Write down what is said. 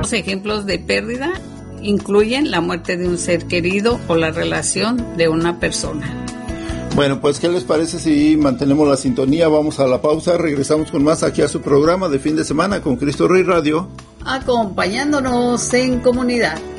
Los ejemplos de pérdida incluyen la muerte de un ser querido o la relación de una persona. Bueno, pues ¿qué les parece si mantenemos la sintonía? Vamos a la pausa, regresamos con más aquí a su programa de fin de semana con Cristo Rey Radio. Acompañándonos en comunidad.